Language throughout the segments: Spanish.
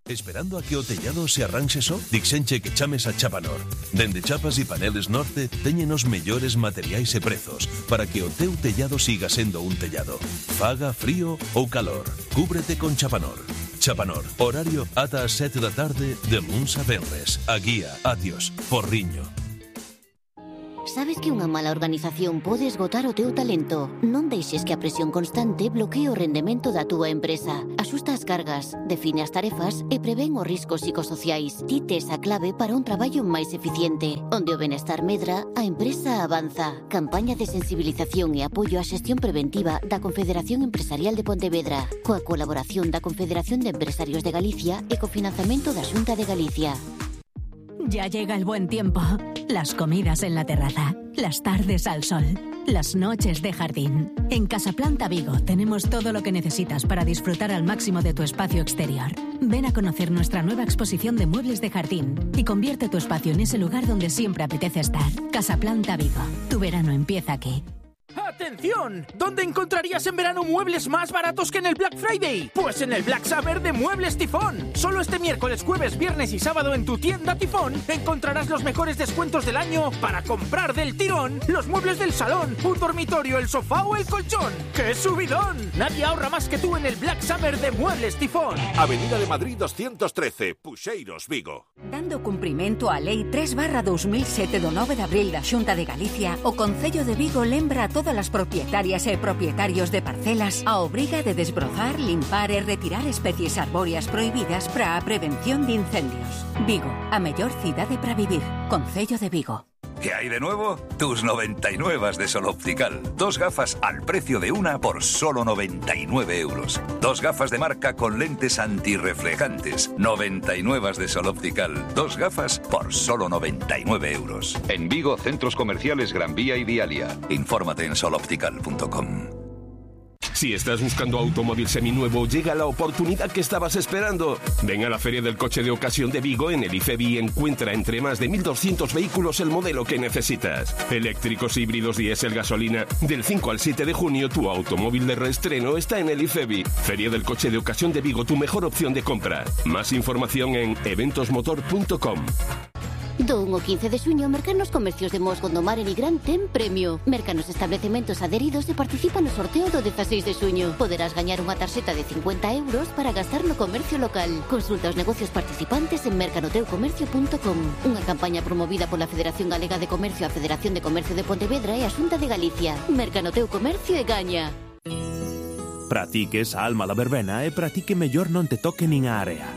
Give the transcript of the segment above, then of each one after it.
Esperando a que o tellado se arranxe só? Dixenche que chames a Chapanor. Dende Chapas e Paneles Norte teñen os mellores materiais e prezos para que o teu tellado siga sendo un tellado. Faga frío ou calor. Cúbrete con Chapanor. Chapanor, horario ata as 7 da tarde de luns a venres. A guía, Atios, Porriño. Sabes que unha mala organización pode esgotar o teu talento. Non deixes que a presión constante bloquee o rendemento da túa empresa. Asusta as cargas, define as tarefas e prevén os riscos psicosociais. Ti tes a clave para un traballo máis eficiente. Onde o benestar medra, a empresa avanza. Campaña de sensibilización e apoio á xestión preventiva da Confederación Empresarial de Pontevedra, coa colaboración da Confederación de Empresarios de Galicia e co financiamento da Xunta de Galicia. Ya llega el buen tiempo. Las comidas en la terraza, las tardes al sol, las noches de jardín. En Casaplanta Vigo tenemos todo lo que necesitas para disfrutar al máximo de tu espacio exterior. Ven a conocer nuestra nueva exposición de muebles de jardín y convierte tu espacio en ese lugar donde siempre apetece estar. Casaplanta Vigo. Tu verano empieza aquí. ¡Atención! ¿Dónde encontrarías en verano muebles más baratos que en el Black Friday? Pues en el Black Summer de Muebles Tifón. Solo este miércoles, jueves, viernes y sábado en tu tienda Tifón encontrarás los mejores descuentos del año para comprar del tirón los muebles del salón, un dormitorio, el sofá o el colchón. ¡Qué subidón! Nadie ahorra más que tú en el Black Summer de Muebles Tifón. Avenida de Madrid 213, Puxeiros, Vigo. Dando cumprimento á Lei 3/2007 do 9 de abril da Xunta de Galicia, o Concello de Vigo lembra a todas as propietarias e propietarios de parcelas a obriga de desbrozar, limpar e retirar especies arbóreas prohibidas para a prevención de incendios. Vigo, a mellor cidade para vivir. Concello de Vigo. ¿Qué hay de nuevo? Tus 99 de Sol Optical. 2 gafas al precio de una por solo 99 euros. 2 gafas de marca con lentes antirreflejantes. 99 de Sol Optical. 2 gafas por solo 99 euros. En Vigo, centros comerciales Gran Vía y Vialia. Infórmate en soloptical.com. Si estás buscando automóvil seminuevo, llega la oportunidad que estabas esperando. Ven a la Feria del Coche de Ocasión de Vigo en el IFEBI y encuentra entre más de 1.200 vehículos el modelo que necesitas. Eléctricos, híbridos, diésel, gasolina. Del 5 al 7 de junio, tu automóvil de reestreno está en el IFEBI. Feria del Coche de Ocasión de Vigo, tu mejor opción de compra. Más información en eventosmotor.com. Do 1 ao 15 de xuño, Mercanos Comercios de Mos Gondomar e Nigrán ten premio. Mercanos Establecementos adheridos e participa no sorteo do 16 de xuño. Poderás gañar unha tarxeta de 50 euros para gastar no comercio local. Consulta os negocios participantes en mercanoteucomercio.com. Unha campaña promovida pola Federación Galega de Comercio, a Federación de Comercio de Pontevedra e a Xunta de Galicia. Mercanoteu Comercio e gaña. Practique esa alma da verbena e practique mellor non te toque nin a area.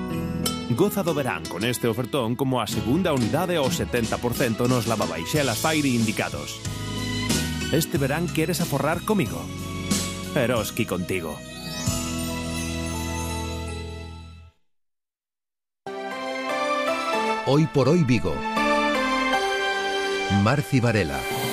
Goza do verán con este ofertón como a segunda unidade ao 70% nos lavabaixelas Fairy indicados. Este verán queres aforrar comigo? Eroski contigo. Hoy por hoy Vigo. Marci Varela.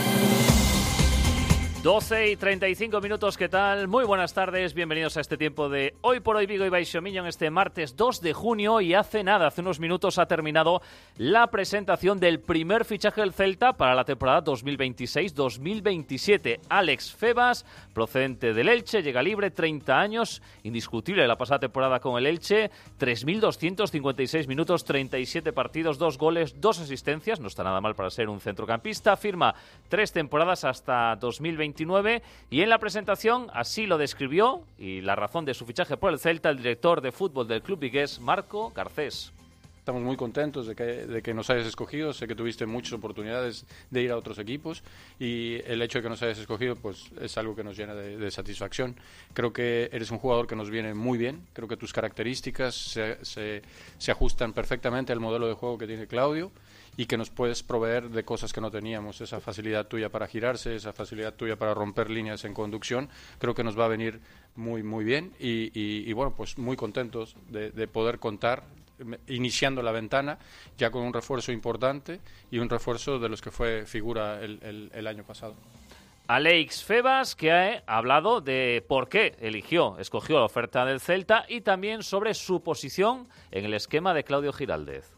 12 y 35 minutos, ¿qué tal? Muy buenas tardes, bienvenidos a este tiempo de Hoy por Hoy Vigo y Baixo Miño en este martes 2 de junio y hace unos minutos ha terminado la presentación del primer fichaje del Celta para la temporada 2026-2027. Alex Febas, procedente del Elche, llega libre, 30 años, indiscutible la pasada temporada con el Elche, 3.256 minutos, 37 partidos, 2 goles, 2 asistencias, no está nada mal para ser un centrocampista, firma 3 temporadas hasta 2020. Y en la presentación así lo describió y la razón de su fichaje por el Celta el director de fútbol del club vigués, Marco Garcés. Estamos muy contentos de que nos hayas escogido. Sé que tuviste muchas oportunidades de ir a otros equipos y el hecho de que nos hayas escogido pues es algo que nos llena de satisfacción. Creo que eres un jugador que nos viene muy bien. Creo que tus características se ajustan perfectamente al modelo de juego que tiene Claudio y que nos puedes proveer de cosas que no teníamos. Esa facilidad tuya para girarse, esa facilidad tuya para romper líneas en conducción, creo que nos va a venir muy, muy bien y bueno, pues muy contentos de poder contar, iniciando la ventana, ya con un refuerzo importante y un refuerzo de los que fue figura el año pasado. Alex Febas, que ha hablado de por qué escogió la oferta del Celta y también sobre su posición en el esquema de Claudio Giraldez.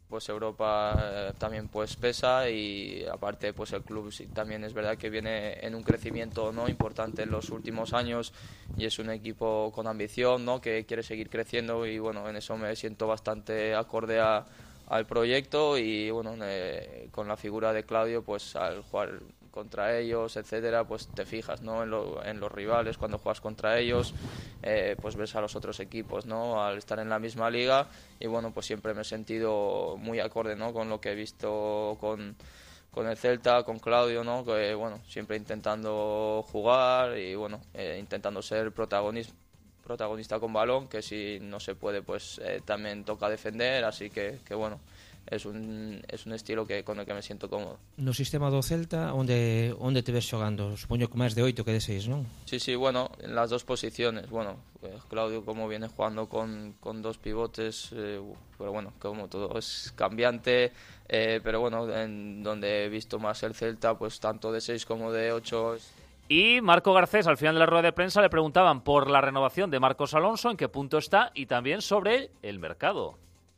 pues Europa también pues pesa, y aparte pues el club sí, también es verdad que viene en un crecimiento, ¿no?, importante en los últimos años, y es un equipo con ambición, ¿no?, que quiere seguir creciendo, y bueno, en eso me siento bastante acorde al proyecto, y bueno, con la figura de Claudio, pues al jugar contra ellos, etcétera, pues te fijas, ¿no?, en los rivales. Cuando juegas contra ellos, pues ves a los otros equipos, ¿no?, al estar en la misma liga, y bueno, pues siempre me he sentido muy acorde, ¿no?, con lo que he visto con el Celta, con Claudio, ¿no?, que bueno, siempre intentando jugar y bueno, intentando ser protagonista con balón, que si no se puede, pues también toca defender, así que bueno, es un estilo con el que me siento cómodo. No sistema do Celta, onde te ves xogando? Supoño que máis de 8 que de 6, non? Sí, bueno, en las dos posiciones. Bueno, Claudio como viene jugando con dos pivotes, pero bueno, como todo es cambiante, pero bueno, en donde he visto más el Celta, pues tanto de 6 como de 8... Y Marco Garcés, al final de la rueda de prensa, le preguntaban por la renovación de Marcos Alonso, en qué punto está, y también sobre el mercado.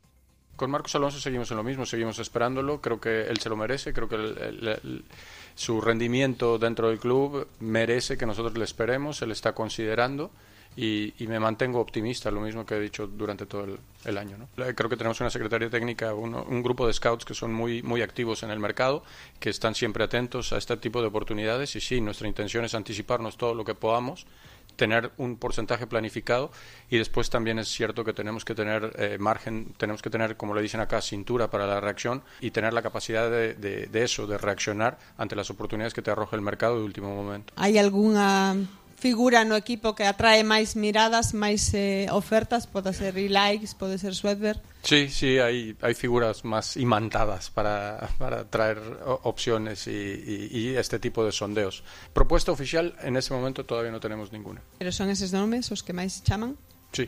Con Marcos Alonso seguimos en lo mismo, seguimos esperándolo. Creo que él se lo merece, creo que su rendimiento dentro del club merece que nosotros le esperemos, él está considerando, y me mantengo optimista, lo mismo que he dicho durante todo el año, ¿no? Creo que tenemos una secretaría técnica, un grupo de scouts que son muy activos en el mercado, que están siempre atentos a este tipo de oportunidades, y sí, nuestra intención es anticiparnos todo lo que podamos, tener un porcentaje planificado, y después también es cierto que tenemos que tener margen, tenemos que tener, como le dicen acá, cintura para la reacción, y tener la capacidad de eso, de reaccionar ante las oportunidades que te arroja el mercado de último momento. ¿Hay alguna figura no equipo que atrae máis miradas, máis ofertas? Pode ser e-likes, pode ser Swedberg. Sí, hay figuras más imantadas para traer opciones y este tipo de sondeos. Propuesta oficial, en ese momento todavía no tenemos ninguna. Pero son esos nomes os que máis chaman? Sí.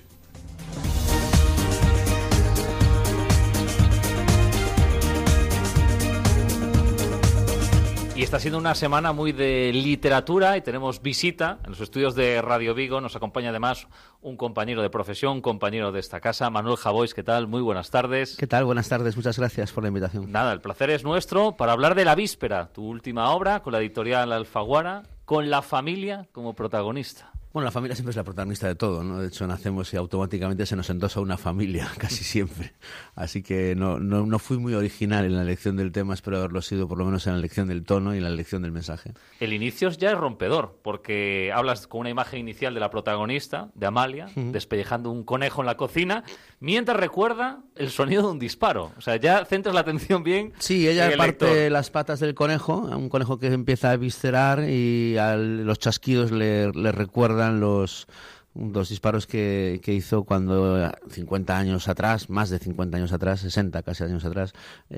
Y está siendo una semana muy de literatura, y tenemos visita en los estudios de Radio Vigo. Nos acompaña además un compañero de profesión, un compañero de esta casa, Manuel Javois. ¿Qué tal? Muy buenas tardes. ¿Qué tal? Buenas tardes, muchas gracias por la invitación. Nada, el placer es nuestro para hablar de La Víspera, tu última obra con la editorial Alfaguara, con la familia como protagonista. Bueno, la familia siempre es la protagonista de todo, ¿no? De hecho, nacemos y automáticamente se nos endosa una familia, casi siempre. Así que no fui muy original en la elección del tema, espero haberlo sido por lo menos en la elección del tono y en la elección del mensaje. El inicio ya es rompedor, porque hablas con una imagen inicial de la protagonista, de Amalia, despellejando un conejo en la cocina, mientras recuerda el sonido de un disparo. O sea, ya centras la atención bien. Sí, ella parte las patas del conejo, un conejo que empieza a viscerar, y los chasquidos le recuerdan dos disparos que hizo cuando 50 años atrás, más de 50 años atrás, 60 casi años atrás,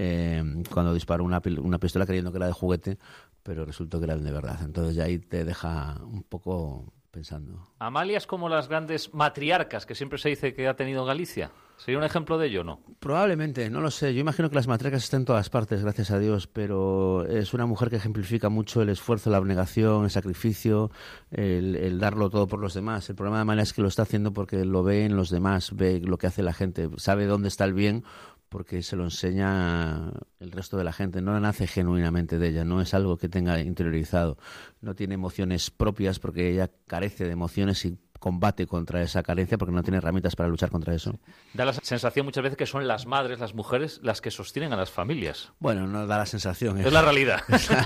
cuando disparó una pistola creyendo que era de juguete, pero resultó que era de verdad. Entonces ya ahí te deja un poco pensando. Amalia es como las grandes matriarcas que siempre se dice que ha tenido Galicia. ¿Sería un ejemplo de ello o no? Probablemente, no lo sé. Yo imagino que las matriarcas están en todas partes, gracias a Dios, pero es una mujer que ejemplifica mucho el esfuerzo, la abnegación, el sacrificio, el darlo todo por los demás. El problema de Amalia es que lo está haciendo porque lo ve en los demás, ve lo que hace la gente, sabe dónde está el bien, porque se lo enseña el resto de la gente. No nace genuinamente de ella, no es algo que tenga interiorizado. No tiene emociones propias porque ella carece de emociones y combate contra esa carencia porque no tiene herramientas para luchar contra eso. Da la sensación muchas veces que son las madres, las mujeres, las que sostienen a las familias. Bueno, no da la sensación. Es la realidad.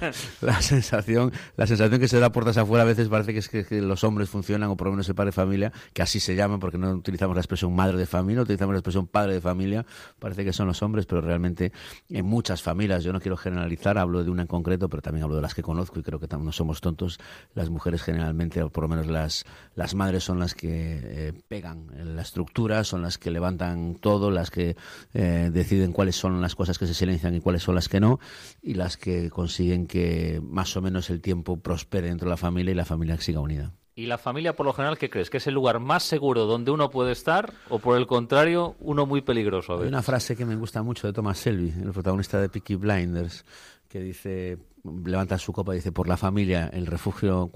La sensación que se da puertas afuera a veces parece que es que los hombres funcionan, o por lo menos el padre de familia, que así se llama porque no utilizamos la expresión madre de familia, utilizamos la expresión padre de familia, parece que son los hombres, pero realmente en muchas familias, yo no quiero generalizar, hablo de una en concreto, pero también hablo de las que conozco y creo que no somos tontos, las mujeres generalmente, o por lo menos las madres son las que pegan en la estructura, son las que levantan todo, las que deciden cuáles son las cosas que se silencian y cuáles son las que no, y las que consiguen que más o menos el tiempo prospere dentro de la familia y la familia siga unida. ¿Y la familia, por lo general, qué crees? ¿Que es el lugar más seguro donde uno puede estar, o por el contrario, uno muy peligroso? Hay una frase que me gusta mucho de Thomas Shelby, el protagonista de Peaky Blinders, que dice, levanta su copa y dice: por la familia, el refugio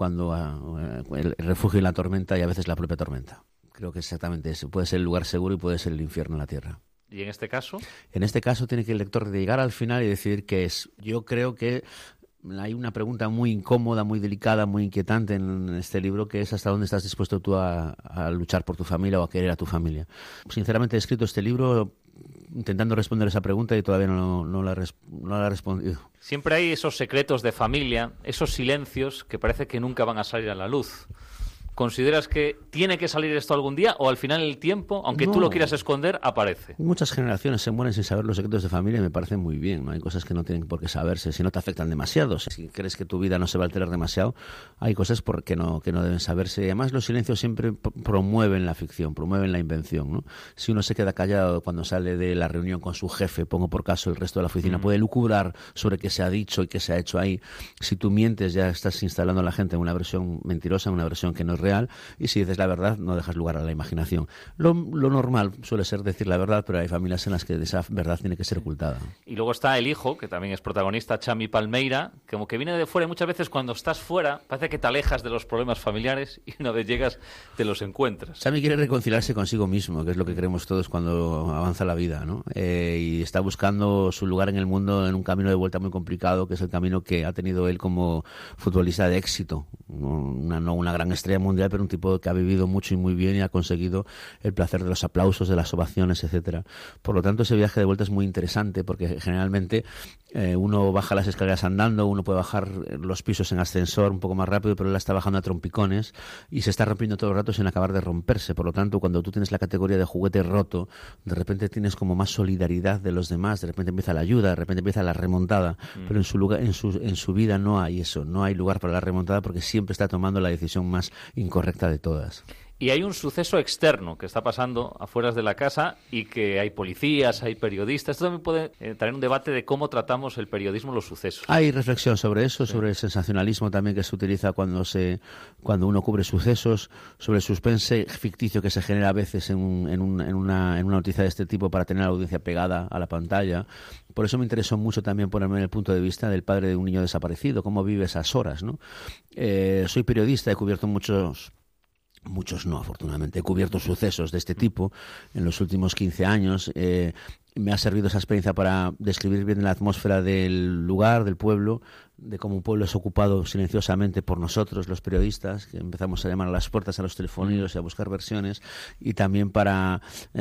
el refugio y la tormenta, y a veces la propia tormenta. Creo que exactamente eso. Puede ser el lugar seguro y puede ser el infierno en la tierra. ¿Y en este caso? En este caso tiene que el lector llegar al final y decidir qué es. Yo creo que hay una pregunta muy incómoda, muy delicada, muy inquietante en este libro, que es hasta dónde estás dispuesto tú a luchar por tu familia o a querer a tu familia. Sinceramente he escrito este libro intentando responder esa pregunta y todavía no la he respondido. Siempre hay esos secretos de familia, esos silencios que parece que nunca van a salir a la luz. ¿Consideras que tiene que salir esto algún día o al final el tiempo, aunque tú lo quieras esconder, aparece? Muchas generaciones se mueren sin saber los secretos de familia y me parece muy bien, ¿no? Hay cosas que no tienen por qué saberse si no te afectan demasiado. Si crees que tu vida no se va a alterar demasiado, hay cosas que no deben saberse. Y además los silencios siempre promueven la ficción, promueven la invención, ¿no? Si uno se queda callado cuando sale de la reunión con su jefe, pongo por caso el resto de la oficina, puede lucubrar sobre qué se ha dicho y qué se ha hecho ahí. Si tú mientes, ya estás instalando a la gente en una versión mentirosa, en una versión que no es real, y si dices la verdad no dejas lugar a la imaginación. Lo normal suele ser decir la verdad, pero hay familias en las que esa verdad tiene que ser ocultada. Y luego está el hijo, que también es protagonista, Chami Palmeira, como que viene de fuera y muchas veces cuando estás fuera parece que te alejas de los problemas familiares y una vez llegas te los encuentras. Chami quiere reconciliarse consigo mismo, que es lo que queremos todos cuando avanza la vida, ¿no? Y está buscando su lugar en el mundo en un camino de vuelta muy complicado, que es el camino que ha tenido él como futbolista de éxito. No una gran estrella mundial, pero un tipo que ha vivido mucho y muy bien y ha conseguido el placer de los aplausos, de las ovaciones, etcétera. Por lo tanto, ese viaje de vuelta es muy interesante porque generalmente uno baja las escaleras andando, uno puede bajar los pisos en ascensor un poco más rápido, pero él la está bajando a trompicones y se está rompiendo todo el rato sin acabar de romperse. Por lo tanto, cuando tú tienes la categoría de juguete roto, de repente tienes como más solidaridad de los demás, de repente empieza la ayuda, de repente empieza la remontada, pero en su lugar, en su vida no hay eso, no hay lugar para la remontada porque siempre está tomando la decisión más incorrecta de todas. Y hay un suceso externo que está pasando afuera de la casa y que hay policías, hay periodistas. Esto también puede traer un debate de cómo tratamos el periodismo, los sucesos. Hay reflexión sobre eso, sobre el sensacionalismo también que se utiliza cuando uno cubre sucesos, sobre el suspense ficticio que se genera a veces en una noticia de este tipo para tener a la audiencia pegada a la pantalla. Por eso me interesó mucho también ponerme en el punto de vista del padre de un niño desaparecido, cómo vive esas horas, ¿no? Soy periodista, he cubierto muchos no, afortunadamente. He cubierto sucesos de este tipo en los últimos 15 años. Me ha servido esa experiencia para describir bien la atmósfera del lugar, del pueblo, de cómo un pueblo es ocupado silenciosamente por nosotros, los periodistas, que empezamos a llamar a las puertas a los telefoneros y a buscar versiones, y también para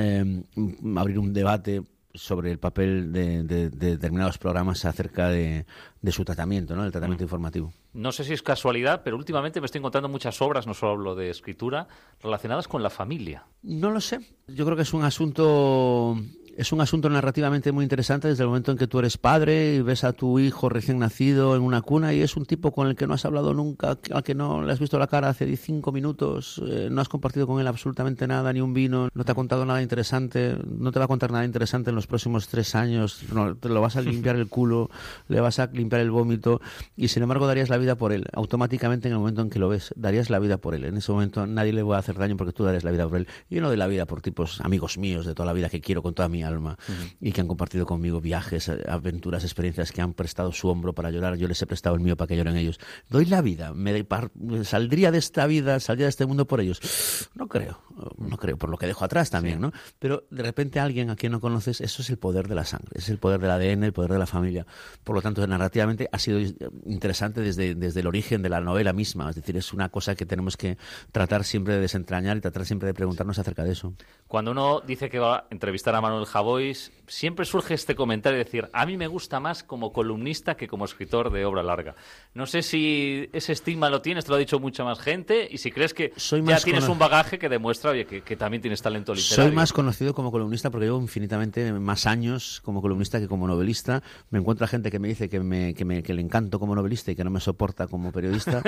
abrir un debate sobre el papel de determinados programas acerca de su tratamiento, ¿no? El tratamiento informativo. No sé si es casualidad, pero últimamente me estoy encontrando muchas obras, no solo hablo de escritura, relacionadas con la familia. No lo sé. Yo creo que es un asunto narrativamente muy interesante desde el momento en que tú eres padre y ves a tu hijo recién nacido en una cuna y es un tipo con el que no has hablado nunca, al que no le has visto la cara hace 5 minutos, no has compartido con él absolutamente nada, ni un vino, no te ha contado nada interesante, no te va a contar nada interesante en los próximos 3 años, no, te lo vas a limpiar el culo, le vas a limpiar el vómito y sin embargo darías la vida por él. Automáticamente en el momento en que lo ves, darías la vida por él. En ese momento nadie le va a hacer daño porque tú darías la vida por él. Y yo no doy la vida por tipos amigos míos de toda la vida que quiero con toda mi alma y que han compartido conmigo viajes, aventuras, experiencias, que han prestado su hombro para llorar. Yo les he prestado el mío para que lloren ellos. Doy la vida. ¿Saldría de esta vida, saldría de este mundo por ellos? No creo, por lo que dejo atrás también, ¿no? Pero de repente alguien a quien no conoces, eso es el poder de la sangre, es el poder del ADN, el poder de la familia. Por lo tanto, narrativamente ha sido interesante desde el origen de la novela misma. Es decir, es una cosa que tenemos que tratar siempre de desentrañar y tratar siempre de preguntarnos acerca de eso. Cuando uno dice que va a entrevistar a Manuel Javois, siempre surge este comentario de decir, a mí me gusta más como columnista que como escritor de obra larga. No sé si ese estigma lo tienes, te lo ha dicho mucha más gente, y si crees que ya tienes un bagaje que demuestra oye, que también tienes talento literario. Soy más conocido como columnista porque llevo infinitamente más años como columnista que como novelista. Me encuentro a gente que me dice que le encanto como novelista y que no me soporta como periodista.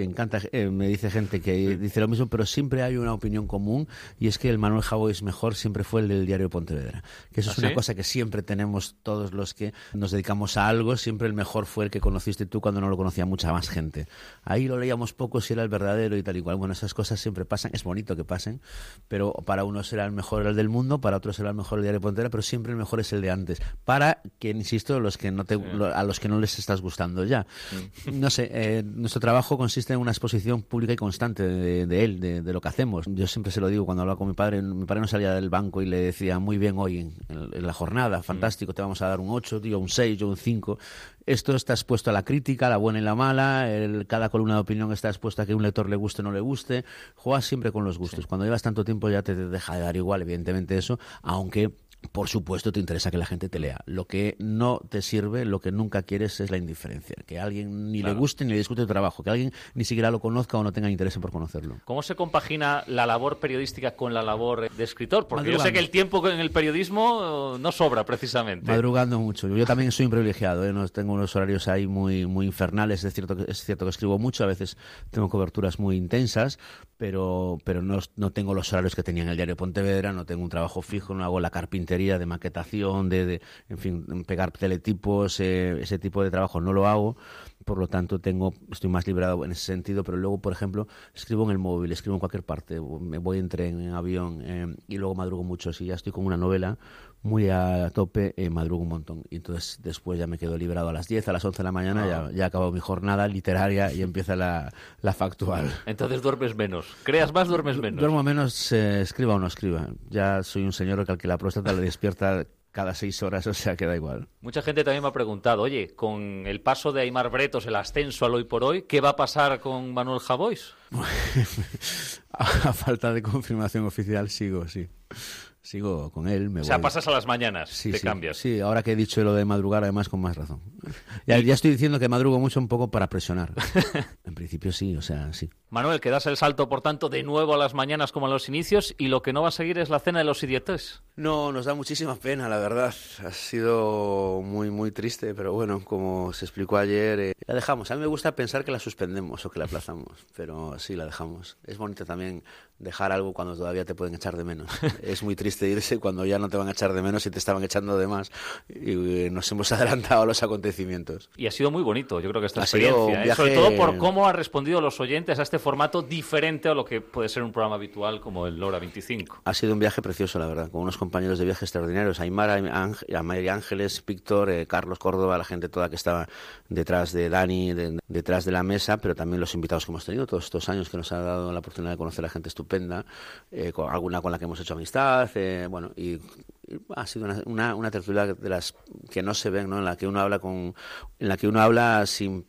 Me dice gente que dice lo mismo, pero siempre hay una opinión común, y es que el Manuel Javois mejor siempre fue el del Diario de Pontevedra. Que eso es una cosa que siempre tenemos todos los que nos dedicamos a algo. Siempre el mejor fue el que conociste tú cuando no lo conocía mucha más gente. Ahí lo leíamos poco si era el verdadero y tal y cual. Bueno, esas cosas siempre pasan. Es bonito que pasen, pero para unos será el mejor el del mundo, para otros será el mejor el Diario de Pontevedra, pero siempre el mejor es el de antes. Para que, insisto, a los que no les estás gustando ya. No sé, nuestro trabajo consiste en una exposición pública y constante de él, de lo que hacemos. Yo siempre se lo digo cuando hablo con mi padre me que no salía del banco y le decía muy bien hoy en la jornada, fantástico, te vamos a dar un 8, tío, un 6, yo un 5. Esto está expuesto a la crítica, la buena y la mala, cada columna de opinión está expuesta a que un lector le guste o no le guste. Juegas siempre con los gustos. Cuando llevas tanto tiempo ya te deja de dar igual, evidentemente, eso, aunque por supuesto te interesa que la gente te lea. Lo que no te sirve, lo que nunca quieres es la indiferencia. Que a alguien ni le guste ni le discute tu trabajo. Que alguien ni siquiera lo conozca o no tenga interés por conocerlo. ¿Cómo se compagina la labor periodística con la labor de escritor? Porque yo sé que el tiempo en el periodismo no sobra precisamente. Madrugando mucho. Yo también soy un privilegiado, ¿eh? No, tengo unos horarios ahí muy infernales. Es cierto que escribo mucho. A veces tengo coberturas muy intensas, pero no tengo los horarios que tenía en el diario Pontevedra. No tengo un trabajo fijo, no hago la carpintería de maquetación, en fin, pegar teletipos, ese tipo de trabajo no lo hago, por lo tanto estoy más librado en ese sentido, pero luego, por ejemplo, escribo en el móvil, escribo en cualquier parte, me voy en tren, en avión, y luego madrugo mucho. Si ya estoy con una novela muy a tope, madrugo un montón, y entonces después ya me quedo librado a las 10, a las 11 de la mañana, ya acabo mi jornada literaria y empieza la factual. Entonces duermes menos, creas más, duermes menos. Duermo menos, escriba o no escriba. Ya soy un señor que al que la próstata le despierta cada 6 horas, o sea que da igual. Mucha gente también me ha preguntado, oye, con el paso de Aimar Bretos, el ascenso al Hoy por Hoy, ¿qué va a pasar con Manuel Javois? A falta de confirmación oficial sigo con él. O sea, pasas a las mañanas, cambias. Sí, ahora que he dicho lo de madrugar, además, con más razón. Ya estoy diciendo que madrugo mucho un poco para presionar. En principio sí, o sea, sí. Manuel, que das el salto, por tanto, de nuevo a las mañanas como a los inicios, y lo que no va a seguir es la cena de los idiotes. No, nos da muchísima pena, la verdad. Ha sido muy, muy triste, pero bueno, como se explicó ayer, la dejamos. A mí me gusta pensar que la suspendemos o que la aplazamos, pero sí, la dejamos. Es bonito también dejar algo cuando todavía te pueden echar de menos. Es muy triste irse cuando ya no te van a echar de menos y te estaban echando de más, y nos hemos adelantado a los acontecimientos. Y ha sido muy bonito, yo creo que esta experiencia, viaje... sobre todo por cómo han respondido los oyentes a este formato diferente a lo que puede ser un programa habitual como el Hora 25. Ha sido un viaje precioso, la verdad, con unos compañeros de viaje extraordinarios, Aimar, María Ángeles, Víctor, Carlos Córdoba, la gente toda que estaba detrás de Dani, detrás de la mesa, pero también los invitados que hemos tenido todos estos años, que nos ha dado la oportunidad de conocer a gente estupenda, alguna con la que hemos hecho amistad, bueno, y ha sido una tertulia de las que no se ven, ¿no? En la que uno habla sin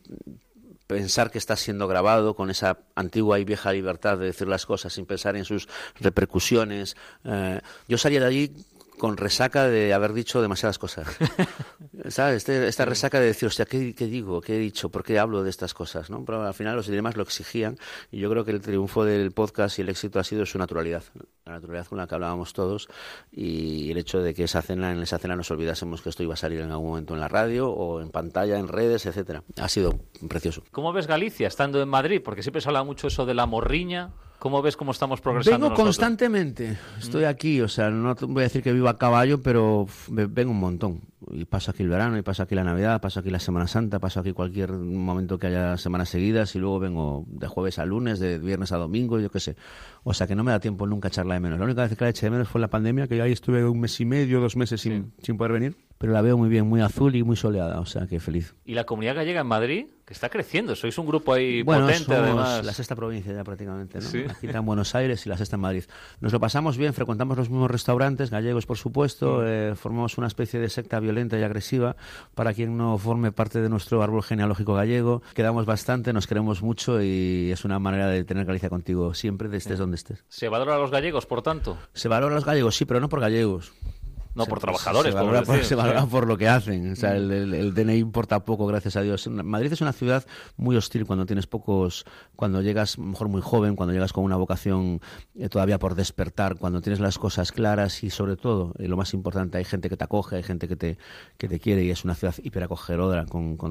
pensar que está siendo grabado, con esa antigua y vieja libertad de decir las cosas sin pensar en sus repercusiones. Yo salía de allí con resaca de haber dicho demasiadas cosas. ¿Sabes? Esta resaca de decir, hostia, ¿qué digo? ¿Qué he dicho? ¿Por qué hablo de estas cosas? ¿No? Pero al final los idiomas lo exigían, y yo creo que el triunfo del podcast y el éxito ha sido su naturalidad. La naturalidad con la que hablábamos todos, y el hecho de que en esa cena nos olvidásemos que esto iba a salir en algún momento en la radio o en pantalla, en redes, etcétera. Ha sido precioso. ¿Cómo ves Galicia estando en Madrid? Porque siempre se habla mucho eso de la morriña. ¿Cómo ves cómo estamos progresando Vengo nosotros? Constantemente. Estoy aquí, o sea, no te voy a decir que vivo a caballo, pero vengo un montón. Y paso aquí el verano, y paso aquí la Navidad, paso aquí la Semana Santa, paso aquí cualquier momento que haya semanas seguidas, y luego vengo de jueves a lunes, de viernes a domingo, yo qué sé. O sea, que no me da tiempo nunca echarla de menos. La única vez que la eché de menos fue la pandemia, que ahí estuve 1 mes y medio, 2 meses sin poder venir. Pero la veo muy bien, muy azul y muy soleada, o sea que feliz. ¿Y la comunidad gallega en Madrid? Que está creciendo, sois un grupo ahí potente, además. La 6ª provincia ya prácticamente, ¿no? Sí. Aquí está en Buenos Aires y la 6ª en Madrid. Nos lo pasamos bien, frecuentamos los mismos restaurantes, gallegos por supuesto, formamos una especie de secta violenta y agresiva para quien no forme parte de nuestro árbol genealógico gallego. Quedamos bastante, nos queremos mucho, y es una manera de tener Galicia contigo siempre, estés donde estés. ¿Se valora a los gallegos, por tanto? Se valora a los gallegos, sí, pero no por gallegos. No, por trabajadores. Se valora por lo que hacen. O sea, el DNI importa poco, gracias a Dios. Madrid es una ciudad muy hostil cuando tienes cuando llegas mejor muy joven, cuando llegas con una vocación todavía por despertar, cuando tienes las cosas claras, y sobre todo, lo más importante, hay gente que te acoge, hay gente que te quiere, y es una ciudad hiperacogedora,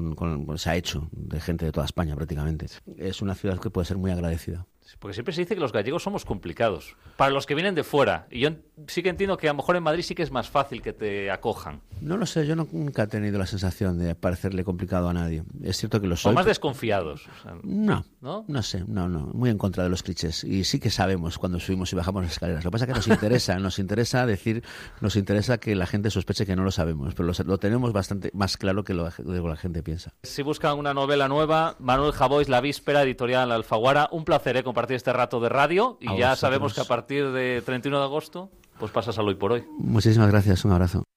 se ha hecho de gente de toda España prácticamente. Es una ciudad que puede ser muy agradecida. Porque siempre se dice que los gallegos somos complicados para los que vienen de fuera, y yo sí que entiendo que a lo mejor en Madrid sí que es más fácil que te acojan. No lo sé, yo nunca he tenido la sensación de parecerle complicado a nadie. Es cierto que lo soy. O más desconfiados. O sea, no sé, muy en contra de los clichés, y sí que sabemos cuando subimos y bajamos las escaleras. Lo que pasa es que nos interesa que la gente sospeche que no lo sabemos, pero lo tenemos bastante más claro que lo que la gente piensa. Si buscan una novela nueva, Manuel Javois, La Víspera, editorial Alfaguara. Un placer compartir este rato de radio, y ya sabemos que a partir de 31 de agosto... Pues pasas al Hoy por Hoy. Muchísimas gracias, un abrazo.